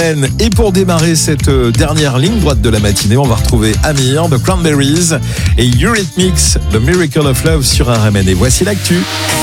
Et pour démarrer cette dernière ligne droite de la matinée, on va retrouver Amir de Cranberries et Eurythmics, The Miracle of Love sur RMN. Et voici l'actu.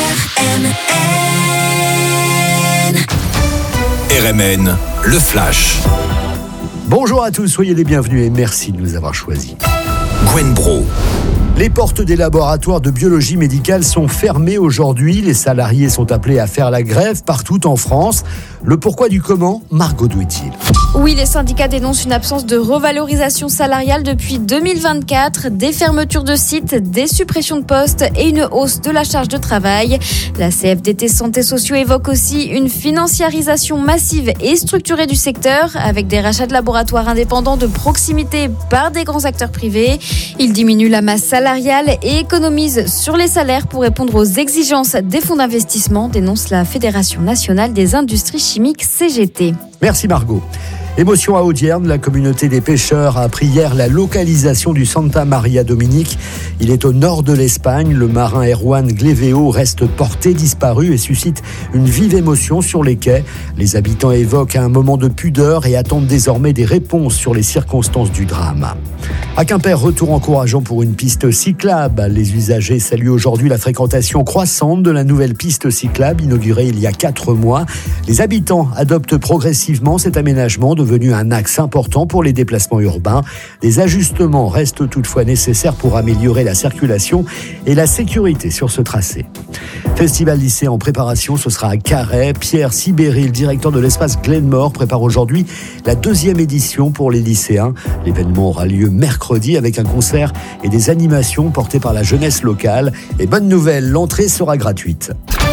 RMN, le Flash. Bonjour à tous, soyez les bienvenus et merci de nous avoir choisis. Gwen Bro. Les portes des laboratoires de biologie médicale sont fermées aujourd'hui. Les salariés sont appelés à faire la grève partout en France. Le pourquoi du comment, Margot Douitil. Oui, les syndicats dénoncent une absence de revalorisation salariale depuis 2024, des fermetures de sites, des suppressions de postes et une hausse de la charge de travail. La CFDT Santé Sociaux évoque aussi une financiarisation massive et structurée du secteur avec des rachats de laboratoires indépendants de proximité par des grands acteurs privés. Ils diminuent la masse salariale et économisent sur les salaires pour répondre aux exigences des fonds d'investissement, dénonce la Fédération nationale des industries chimiques CGT. Merci Margot. Émotion à Audierne, la communauté des pêcheurs a appris hier la localisation du Santa Maria Dominique. Il est au nord de l'Espagne. Le marin Erwan Gleveo reste porté disparu et suscite une vive émotion sur les quais. Les habitants évoquent un moment de pudeur et attendent désormais des réponses sur les circonstances du drame. À Quimper, retour encourageant pour une piste cyclable. Les usagers saluent aujourd'hui la fréquentation croissante de la nouvelle piste cyclable inaugurée il y a 4 mois. Les habitants adoptent progressivement cet aménagement devenu un axe important pour les déplacements urbains. Des ajustements restent toutefois nécessaires pour améliorer la circulation et la sécurité sur ce tracé. Festival lycée en préparation, ce sera à Carhaix. Pierre Sibéry, le directeur de l'espace Glenmore, prépare aujourd'hui la 2e édition pour les lycéens. L'événement aura lieu mercredi avec un concert et des animations portées par la jeunesse locale. Et bonne nouvelle, l'entrée sera gratuite.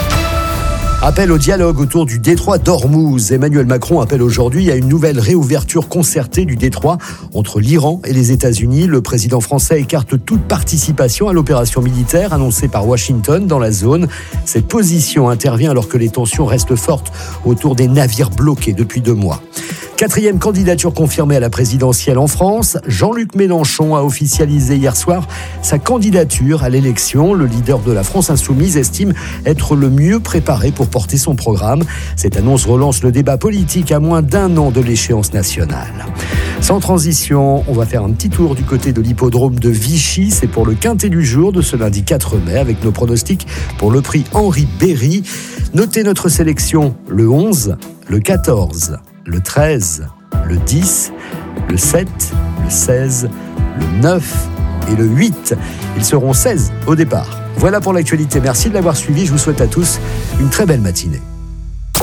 Appel au dialogue autour du détroit d'Ormuz. Emmanuel Macron appelle aujourd'hui à une nouvelle réouverture concertée du détroit entre l'Iran et les États-Unis. Le président français écarte toute participation à l'opération militaire annoncée par Washington dans la zone. Cette position intervient alors que les tensions restent fortes autour des navires bloqués depuis 2 mois. 4e candidature confirmée à la présidentielle en France. Jean-Luc Mélenchon a officialisé hier soir sa candidature à l'élection. Le leader de la France Insoumise estime être le mieux préparé pour porter son programme. Cette annonce relance le débat politique à moins d'1 an de l'échéance nationale. Sans transition, on va faire un petit tour du côté de l'hippodrome de Vichy. C'est pour le quintet du jour de ce lundi 4 mai avec nos pronostics pour le prix Henri Berry. Notez notre sélection le 11, le 14, le 13, le 10, le 7, le 16, le 9 et le 8. Ils seront 16 au départ. Voilà pour l'actualité. Merci de l'avoir suivi. Je vous souhaite à tous une très belle matinée.